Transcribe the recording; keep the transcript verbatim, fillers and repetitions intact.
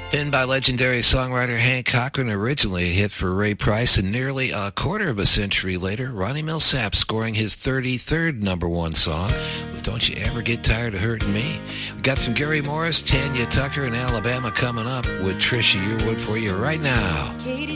Penned by legendary songwriter Hank Cochran, originally a hit for Ray Price, and nearly a quarter of a century later, Ronnie Milsap scoring his thirty-third number one song with Don't You Ever Get Tired of Hurting Me. We got some Gary Morris, Tanya Tucker, and Alabama coming up with Trisha Yearwood for you right now. Katie